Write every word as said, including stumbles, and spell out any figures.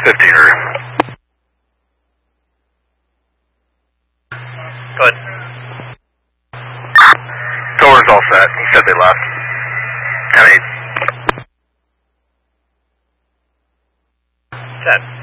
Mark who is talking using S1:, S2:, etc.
S1: fifteen room.
S2: Good.
S1: Door's all set. He said they left. ten eight.
S2: ten.